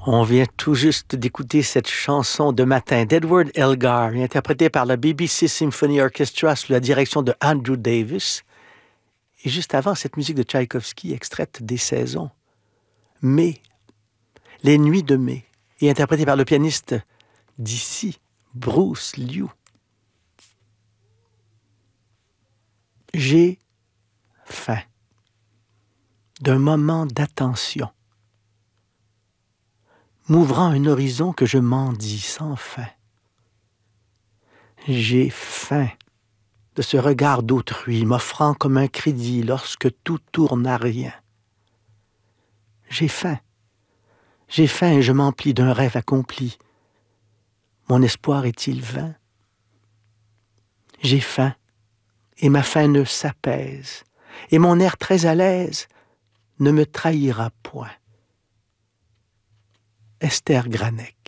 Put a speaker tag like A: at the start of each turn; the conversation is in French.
A: On vient tout juste d'écouter cette chanson de matin d'Edward Elgar, interprétée par la BBC Symphony Orchestra sous la direction de Andrew Davis. Et juste avant, cette musique de Tchaïkovski, extraite des saisons. Mai, les nuits de mai, et interprétée par le pianiste d'ici, Bruce Liu. J'ai faim d'un moment d'attention, m'ouvrant un horizon que je mendie sans fin. J'ai faim de ce regard d'autrui m'offrant comme un crédit lorsque tout tourne à rien. J'ai faim et je m'emplis d'un rêve accompli. Mon espoir est-il vain? J'ai faim et ma faim ne s'apaise, et mon air très à l'aise ne me trahira point. Esther Granek.